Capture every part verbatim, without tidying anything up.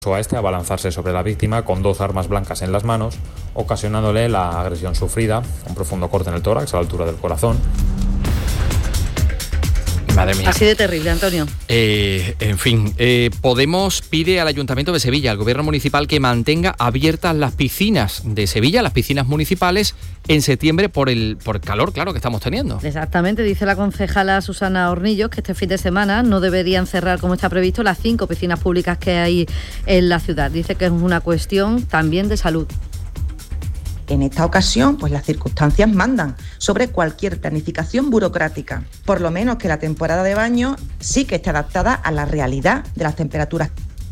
a este a abalanzarse sobre la víctima con dos armas blancas en las manos, ocasionándole la agresión sufrida, un profundo corte en el tórax a la altura del corazón. Madre mía. Así de terrible, Antonio. Eh, en fin, eh, Podemos pide al Ayuntamiento de Sevilla, al Gobierno Municipal, que mantenga abiertas las piscinas de Sevilla, las piscinas municipales, en septiembre por el, por el calor, claro, que estamos teniendo. Exactamente, dice la concejala Susana Hornillos que este fin de semana no deberían cerrar, como está previsto, las cinco piscinas públicas que hay en la ciudad. Dice que es una cuestión también de salud. En esta ocasión, pues las circunstancias mandan sobre cualquier planificación burocrática. Por lo menos que la temporada de baño sí que esté adaptada a la realidad de las temperaturas.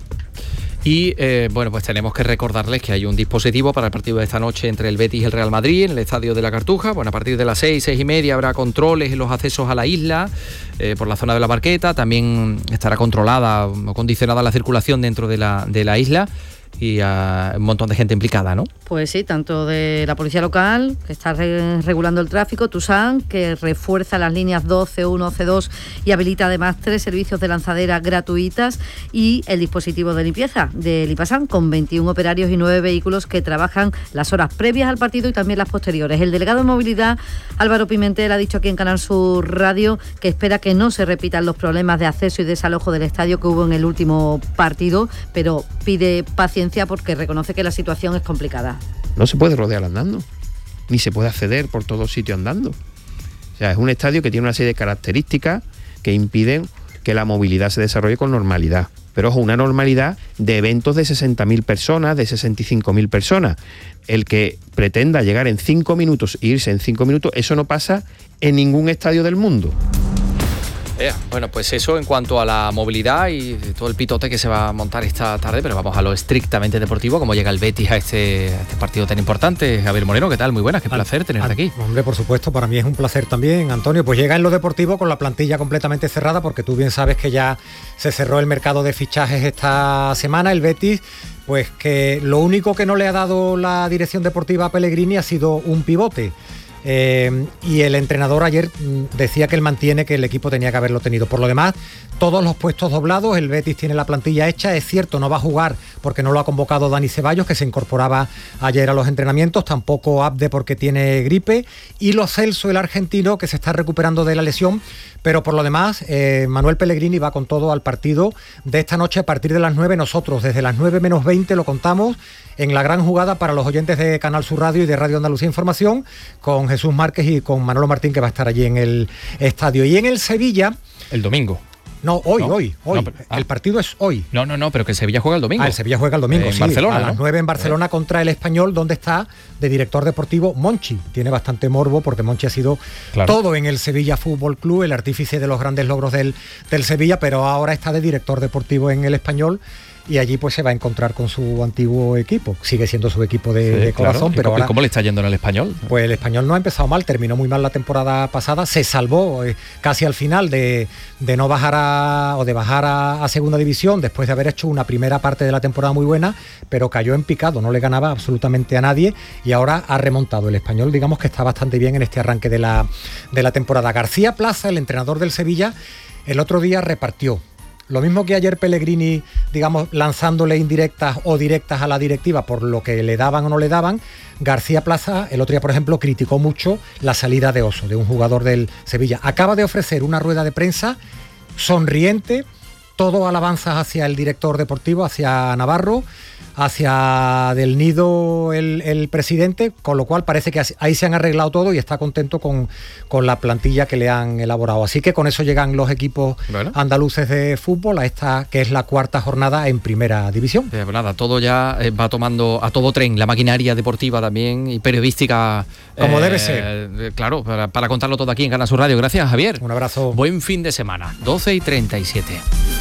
Y eh, bueno, pues tenemos que recordarles que hay un dispositivo para el partido de esta noche entre el Betis y el Real Madrid en el Estadio de la Cartuja. Bueno, a partir de las seis, seis y media habrá controles en los accesos a la isla eh, por la zona de la Barqueta. También estará controlada o condicionada la circulación dentro de la, de la isla. Y uh, un montón de gente implicada, ¿no? Pues sí, tanto de la policía local, que está re- regulando el tráfico, Tusán, que refuerza las líneas dos, C uno, C dos y habilita además tres servicios de lanzadera gratuitas, y el dispositivo de limpieza de Lipasan, con veintiún operarios y nueve vehículos que trabajan las horas previas al partido y también las posteriores. El delegado de movilidad, Álvaro Pimentel, ha dicho aquí en Canal Sur Radio que espera que no se repitan los problemas de acceso y desalojo del estadio que hubo en el último partido, pero pide paciencia porque reconoce que la situación es complicada. No se puede rodear andando, ni se puede acceder por todos sitios andando. O sea, es un estadio que tiene una serie de características que impiden que la movilidad se desarrolle con normalidad. Pero ojo, una normalidad de eventos de sesenta mil personas, de sesenta y cinco mil personas. El que pretenda llegar en cinco minutos e irse en cinco minutos, eso no pasa en ningún estadio del mundo. Bueno, pues eso en cuanto a la movilidad y todo el pitote que se va a montar esta tarde, pero vamos a lo estrictamente deportivo, como llega el Betis a este, a este partido tan importante. Javier Moreno, ¿qué tal? Muy buenas, qué placer tenerte aquí. Hombre, por supuesto, para mí es un placer también, Antonio. Pues llega en lo deportivo con la plantilla completamente cerrada, porque tú bien sabes que ya se cerró el mercado de fichajes esta semana. El Betis, pues que lo único que no le ha dado la dirección deportiva a Pellegrini ha sido un pivote. Eh, y el entrenador ayer decía que él mantiene que el equipo tenía que haberlo tenido. Por lo demás, todos los puestos doblados, el Betis tiene la plantilla hecha. Es cierto, no va a jugar porque no lo ha convocado Dani Ceballos, que se incorporaba ayer a los entrenamientos, tampoco Abde porque tiene gripe, y Lo Celso, el argentino, que se está recuperando de la lesión. Pero por lo demás, eh, Manuel Pellegrini va con todo al partido de esta noche a partir de las nueve. Nosotros desde las nueve menos veinte lo contamos en la gran jugada para los oyentes de Canal Sur Radio y de Radio Andalucía Información, con Jesús Márquez y con Manolo Martín, que va a estar allí en el estadio. Y en el Sevilla... El domingo. No, hoy, ¿No? hoy, hoy. No, pero, ah. El partido es hoy. No, no, no, pero que el Sevilla juega el domingo. Ah, el Sevilla juega el domingo, eh, en sí. Barcelona, a las ¿no? nueve en Barcelona eh. contra el Español, donde está de director deportivo Monchi. Tiene bastante morbo porque Monchi ha sido claro. todo en el Sevilla Fútbol Club, el artífice de los grandes logros del, del Sevilla, pero ahora está de director deportivo en el Español. Y allí pues se va a encontrar con su antiguo equipo. Sigue siendo su equipo de, sí, de corazón, claro. pero ahora... ¿Y cómo le está yendo en el Español? Pues el Español no ha empezado mal, terminó muy mal la temporada pasada, se salvó eh, casi al final de, de no bajar a, o de bajar a, a segunda división después de haber hecho una primera parte de la temporada muy buena, pero cayó en picado, no le ganaba absolutamente a nadie y ahora ha remontado. El Español, digamos que está bastante bien en este arranque de la, de la temporada. García Plaza, el entrenador del Sevilla, el otro día repartió. Lo mismo que ayer Pellegrini, digamos, lanzándole indirectas o directas a la directiva por lo que le daban o no le daban, García Plaza, el otro día, por ejemplo, criticó mucho la salida de Oso, de un jugador del Sevilla. Acaba de ofrecer una rueda de prensa sonriente, todo alabanzas hacia el director deportivo, hacia Navarro, hacia Del Nido el, el presidente, con lo cual parece que ahí se han arreglado todo y está contento con, con la plantilla que le han elaborado. Así que con eso llegan los equipos bueno. andaluces de fútbol a esta que es la cuarta jornada en primera división. Eh, pues nada, todo ya eh, va tomando a todo tren, la maquinaria deportiva también y periodística. Como eh, debe ser. Eh, claro, para, para contarlo todo aquí en Canal Sur Radio. Gracias, Javier. Un abrazo. Buen fin de semana, doce y treinta y siete.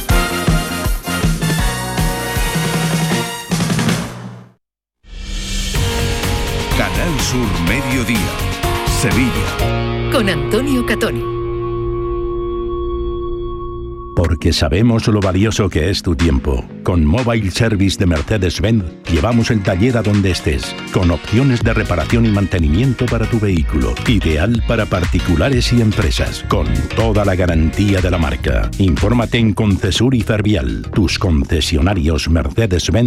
Canal Sur Mediodía, Sevilla. Con Antonio Catoni. Porque sabemos lo valioso que es tu tiempo. Con Mobile Service de Mercedes-Benz llevamos el taller a donde estés, con opciones de reparación y mantenimiento para tu vehículo. Ideal para particulares y empresas, con toda la garantía de la marca. Infórmate en Concesur y Fervial, tus concesionarios Mercedes-Benz